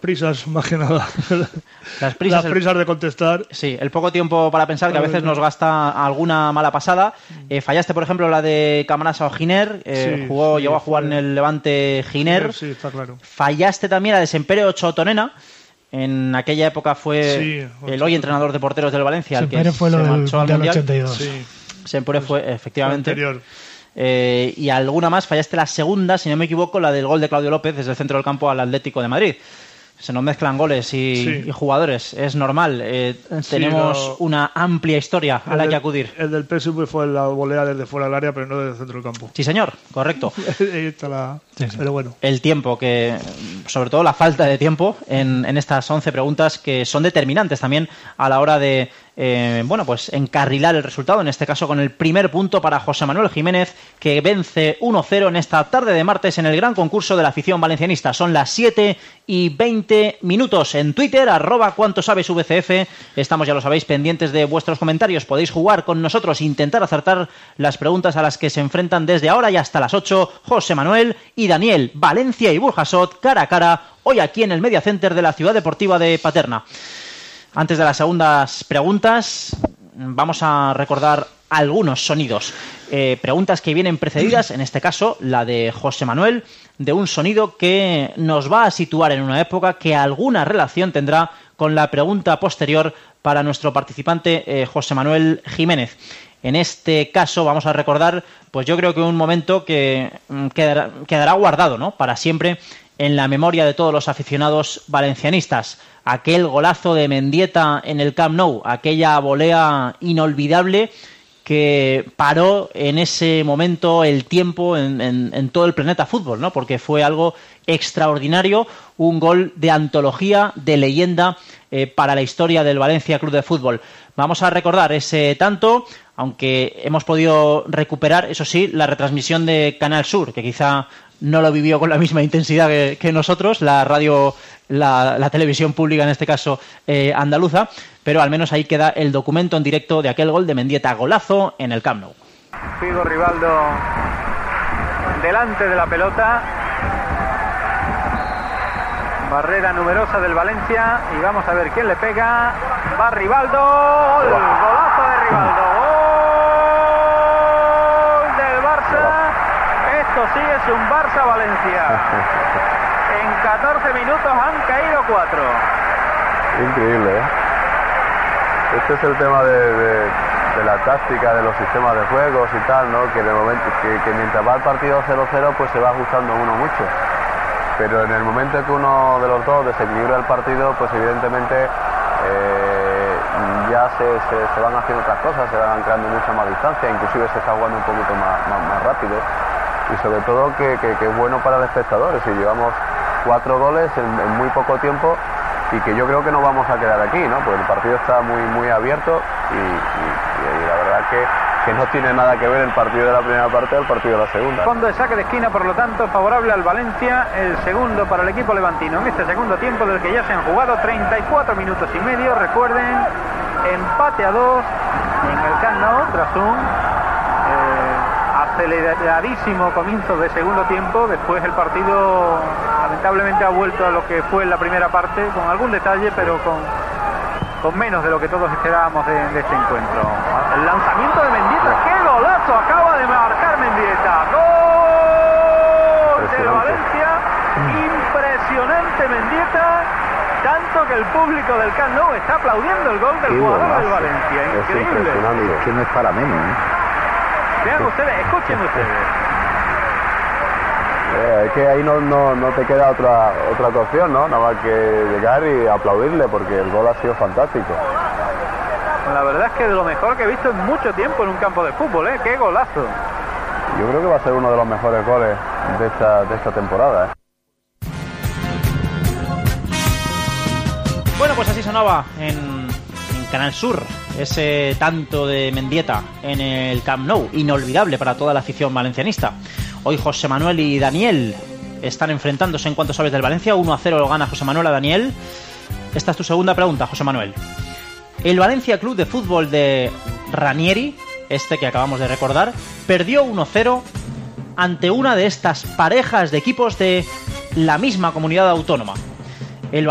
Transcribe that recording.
prisas, más que nada. Las prisas de contestar. Sí, el poco tiempo para pensar, que a veces nos gasta alguna mala pasada. Fallaste, por ejemplo, la de Camarasa o Giner. Llegó a jugar en el Levante Giner. Sí, está claro. Fallaste también la de Sempere Ochotonena. En aquella época fue el hoy entrenador de porteros del Valencia el que fue se lo marchó al Mundial. 82. Sí. Sempere fue, efectivamente. Anterior. Y alguna más. Fallaste la segunda, si no me equivoco, la del gol de Claudio López desde el centro del campo al Atlético de Madrid. Se nos mezclan goles y jugadores, es normal. Tenemos una amplia historia a la que acudir. El del PSV fue la volea desde fuera del área, pero no desde el centro del campo. Sí, señor, correcto. Ahí está pero bueno. El tiempo, sobre todo la falta de tiempo en estas 11 preguntas que son determinantes también a la hora de encarrilar el resultado, en este caso con el primer punto para José Manuel Jiménez, que vence 1-0 en esta tarde de martes en el gran concurso de la afición valencianista. Son las 7:20 en Twitter, @cuantosabesvcf. Estamos, ya lo sabéis, pendientes de vuestros comentarios. Podéis jugar con nosotros, intentar acertar las preguntas a las que se enfrentan desde ahora y hasta las 8 José Manuel y Daniel. Valencia y Burjasot cara a cara, hoy aquí en el Media Center de la Ciudad Deportiva de Paterna. Antes de las segundas preguntas, vamos a recordar algunos sonidos. Preguntas que vienen precedidas, en este caso la de José Manuel, de un sonido que nos va a situar en una época que alguna relación tendrá con la pregunta posterior para nuestro participante José Manuel Jiménez. En este caso vamos a recordar, pues yo creo que un momento que quedará guardado, ¿no?, para siempre en la memoria de todos los aficionados valencianistas. Aquel golazo de Mendieta en el Camp Nou, aquella volea inolvidable que paró en ese momento el tiempo en todo el planeta fútbol, ¿no? Porque fue algo extraordinario, un gol de antología, de leyenda para la historia del Valencia Club de Fútbol. Vamos a recordar ese tanto, aunque hemos podido recuperar, eso sí, la retransmisión de Canal Sur, que quizá no lo vivió con la misma intensidad que nosotros, la radio, la televisión pública, en este caso andaluza, pero al menos ahí queda el documento en directo de aquel gol de Mendieta, golazo en el Camp Nou. Figo Rivaldo delante de la pelota, barrera numerosa del Valencia, y vamos a ver quién le pega. Va Rivaldo, golazo de Rivaldo, gol del Barça. Esto sí es un Barça-Valencia. En 14 minutos han caído 4. Increíble, ¿eh? Este es el tema de la táctica, de los sistemas de juegos y tal, ¿no? Que de momento, que mientras va el partido 0-0, pues se va ajustando uno mucho. Pero en el momento en que uno de los dos desequilibra el partido, pues evidentemente ya se van haciendo otras cosas, se van creando mucha más distancia, inclusive se está jugando un poquito más rápido. Y sobre todo que es bueno para el espectador. Si llevamos 4 goles en muy poco tiempo, y que yo creo que no vamos a quedar aquí, ¿no? Pues el partido está muy abierto y la verdad que no tiene nada que ver el partido de la primera parte del partido de la segunda. Fondo de saque de esquina, por lo tanto, favorable al Valencia, el segundo para el equipo levantino en este segundo tiempo, del que ya se han jugado 34 minutos y medio. Recuerden, empate a 2 en el Camp Nou tras un aceleradísimo comienzo de segundo tiempo. Después el partido lamentablemente ha vuelto a lo que fue en la primera parte, con algún detalle, pero con menos de lo que todos esperábamos de este encuentro. El lanzamiento de Mendieta, ¡qué golazo acaba de marcar Mendieta! ¡Gol de Valencia! Impresionante Mendieta, tanto que el público del Camp Nou está aplaudiendo el gol del jugador del Valencia. Increíble. Es que no es para menos, ¿eh? Vean ustedes, escuchen ustedes. Es que ahí no te queda otra opción, ¿no? Nada más que llegar y aplaudirle, porque el gol ha sido fantástico. La verdad es que de lo mejor que he visto en mucho tiempo en un campo de fútbol, ¿eh? ¡Qué golazo! Yo creo que va a ser uno de los mejores goles de esta temporada, ¿eh? Bueno, pues así sonaba en Canal Sur ese tanto de Mendieta en el Camp Nou, inolvidable para toda la afición valencianista. Hoy José Manuel y Daniel están enfrentándose en cuanto sabes del Valencia. 1-0 lo gana José Manuel a Daniel. Esta es tu segunda pregunta, José Manuel. El Valencia Club de Fútbol de Ranieri, este que acabamos de recordar, perdió 1-0 ante una de estas parejas de equipos de la misma comunidad autónoma.